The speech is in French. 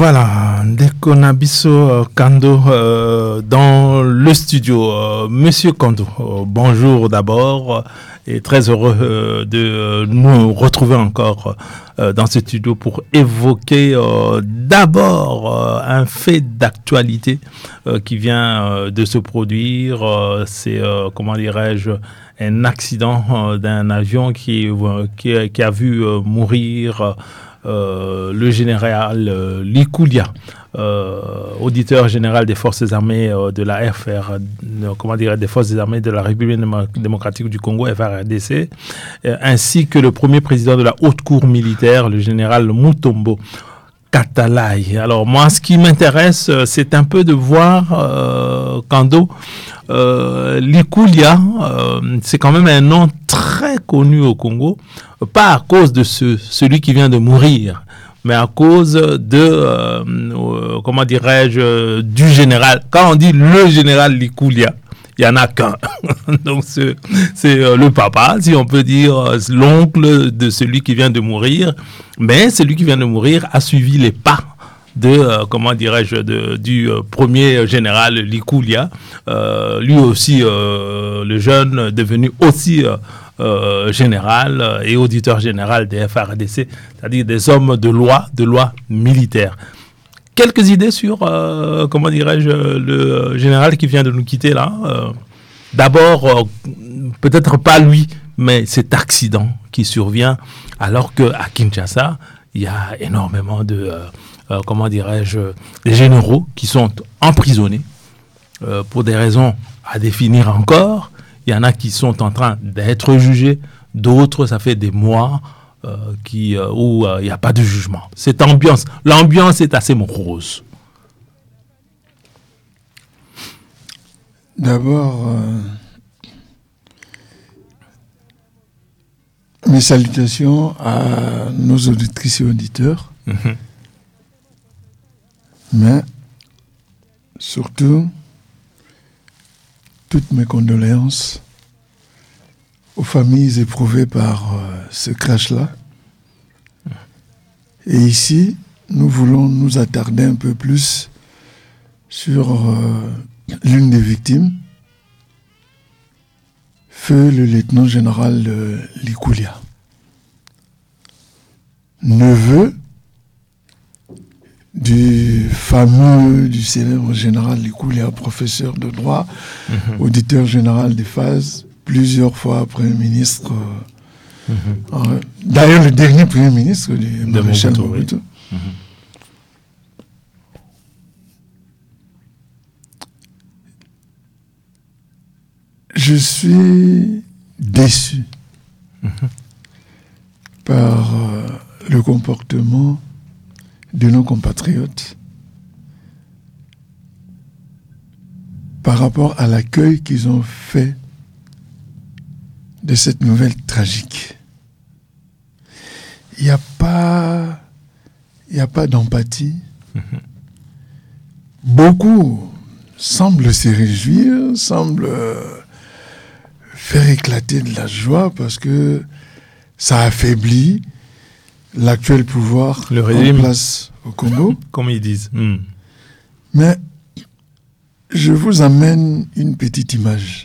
Voilà, Ndekonabiso Kando dans le studio. Monsieur Kando, bonjour d'abord et très heureux de nous retrouver encore dans ce studio pour évoquer d'abord un fait d'actualité qui vient de se produire. C'est, comment dirais-je, un accident d'un avion qui a vu mourir le général Likoulia, auditeur général des forces armées de la des forces armées de la République démocratique du Congo, FARDC, ainsi que le premier président de la haute cour militaire, le général Mutombo Katalai. Alors moi, ce qui m'intéresse, c'est un peu de voir Kando. Likoulia, c'est quand même un nom très connu au Congo, pas à cause de celui qui vient de mourir, mais à cause de, comment dirais-je, du général. Quand on dit le général Likoulia, il n'y en a qu'un. Donc c'est le papa, si on peut dire, l'oncle de celui qui vient de mourir. Mais celui qui vient de mourir a suivi les pas de, comment dirais-je, du premier général Likoulia, lui aussi, le jeune devenu aussi général et auditeur général des FARDC, c'est-à-dire des hommes de loi militaire. Quelques idées sur, comment dirais-je, le général qui vient de nous quitter là. D'abord, peut-être pas lui, mais cet accident qui survient alors qu'à Kinshasa, il y a énormément de, comment dirais-je, des généraux qui sont emprisonnés pour des raisons à définir encore. Il y en a qui sont en train d'être jugés, d'autres, ça fait des mois où il n'y a pas de jugement. Cette ambiance, l'ambiance est assez morose. D'abord, mes salutations à nos auditrices et auditeurs, mais surtout, toutes mes condoléances aux familles éprouvées par ce crash-là. Et ici, nous voulons nous attarder un peu plus sur l'une des victimes, feu le lieutenant général Likoulia, neveu du célèbre général Likoulia, professeur de droit, auditeur général des phases, plusieurs fois Premier ministre, d'ailleurs le dernier Premier ministre du maréchal Mobutu. Je suis déçu par le comportement de nos compatriotes par rapport à l'accueil qu'ils ont fait de cette nouvelle tragique. Il n'y a pas d'empathie. Beaucoup semblent se réjouir, semblent faire éclater de la joie parce que ça affaiblit l'actuel pouvoir le régime en place au Congo. Comme ils disent. Mais je vous amène une petite image.